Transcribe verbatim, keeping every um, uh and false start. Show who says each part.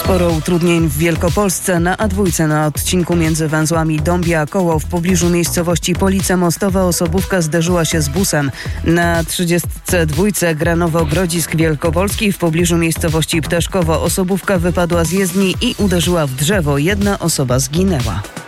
Speaker 1: Sporo utrudnień w Wielkopolsce. Na A dwa na odcinku między węzłami Dąbia a Koło w pobliżu miejscowości Police Mostowe osobówka zderzyła się z busem. Na trzydziestce dwójce Granowo-Grodzisk Wielkopolski w pobliżu miejscowości Ptaszkowo osobówka wypadła z jezdni i uderzyła w drzewo. Jedna osoba zginęła.